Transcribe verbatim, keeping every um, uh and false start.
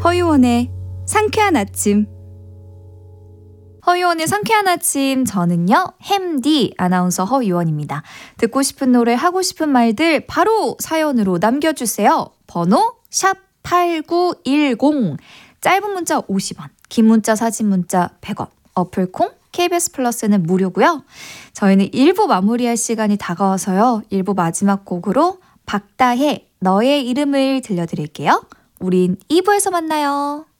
허유원의 상쾌한 아침. 허유원의 상쾌한 아침, 저는요 햄디 아나운서 허유원입니다. 듣고 싶은 노래, 하고 싶은 말들 바로 사연으로 남겨주세요. 번호 샵 팔구일공, 짧은 문자 오십 원, 긴 문자 사진 문자 백 원, 어플콩 케이비에스 플러스는 무료고요. 저희는 일 부 마무리할 시간이 다가와서요, 일 부 마지막 곡으로 박다혜 너의 이름을 들려드릴게요. 우린 이 부에서 만나요.